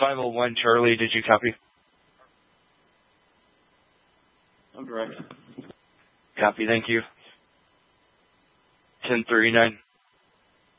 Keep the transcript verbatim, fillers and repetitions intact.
five oh one Charlie, did you copy? I'm direct. Copy, thank you. ten thirty-nine.